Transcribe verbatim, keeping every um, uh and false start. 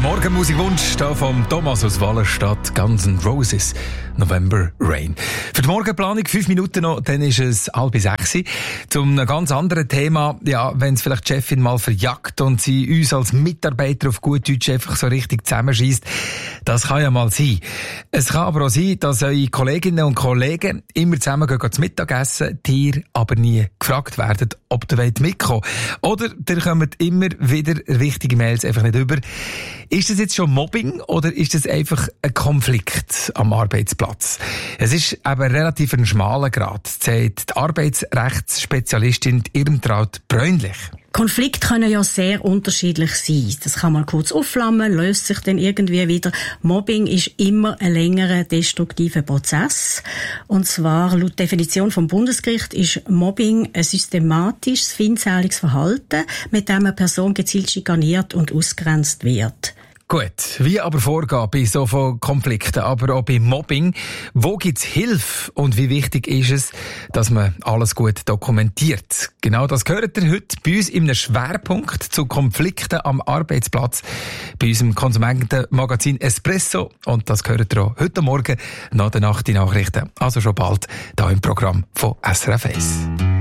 Morgenmusikwunsch da vom Thomas aus Wallerstadt, Guns N' Roses, November Rain. Für die Morgenplanung fünf Minuten noch, dann ist es halb sechs. Zum einem ganz anderen Thema, ja, wenn es vielleicht die Chefin mal verjagt und sie uns als Mitarbeiter auf gut Deutsch einfach so richtig zusammenschießt, das kann ja mal sein. Es kann aber auch sein, dass eure Kolleginnen und Kollegen immer zusammen gehen zum Mittagessen, dir aber nie gefragt werden, ob ihr mitkommen wollt. Oder ihr kommt immer wieder richtige Mails einfach nicht über. Ist das jetzt schon Mobbing oder ist das einfach ein Konflikt am Arbeitsplatz? Es ist eben relativ ein schmaler Grad, sagt die Arbeitsrechtsspezialistin Irmtraut Bräunlich. Konflikte können ja sehr unterschiedlich sein. Das kann mal kurz aufflammen, löst sich dann irgendwie wieder. Mobbing ist immer ein längerer destruktiver Prozess. Und zwar, laut Definition vom Bundesgericht, ist Mobbing ein systematisches, feindseliges Verhalten, mit dem eine Person gezielt schikaniert und ausgegrenzt wird. Gut, wie aber vorgehen bei so von Konflikten, aber auch bei Mobbing? Wo gibt's Hilfe und wie wichtig ist es, dass man alles gut dokumentiert? Genau das hört ihr heute bei uns in einem Schwerpunkt zu Konflikten am Arbeitsplatz bei unserem Konsumentenmagazin Espresso. Und das hört ihr auch heute Morgen nach der Nacht die Nachrichten. Also schon bald da im Programm von S R F eins.